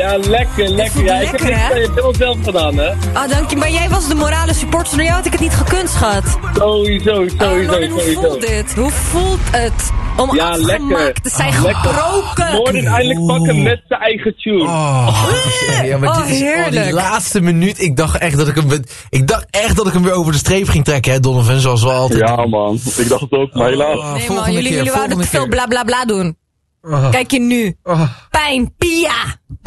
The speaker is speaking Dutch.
Ja, lekker. Ja, ik heb lekker, hè? het helemaal zelf gedaan, hè? Oh, dank je. Maar jij was de morale supporter. Zonder jou had ik het niet gekund, schat. Sowieso. Hoe voelt dit? Hoe voelt het? Om afgemaakt te zijn gebroken. Gordon eindelijk pakken met zijn eigen tune. Ja, maar dit is heerlijk. die laatste minuut. Ik dacht echt dat ik hem weer over de streep ging trekken, hè, Donovan, zoals we altijd. Ja, man. Ik dacht het ook, maar helaas. Nee, man. Jullie wouden te veel bla bla bla doen. Kijk je nu. Pijn, Pia.